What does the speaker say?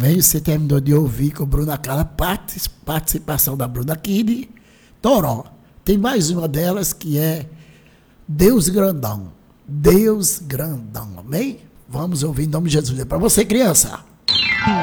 Amém? Você terminou de ouvir com Bruna Carla, participação da Bruna Kid, Toró. Tem mais uma delas que é Deus Grandão. Deus Grandão, amém? Vamos ouvir em nome de Jesus. É para você, criança.